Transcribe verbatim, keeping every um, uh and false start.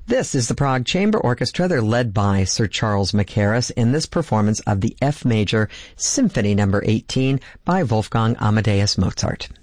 This is the Prague Chamber Orchestra. They're led by Sir Charles Mackerras in this performance of the F Major Symphony Number eighteen by Wolfgang Amadeus Mozart.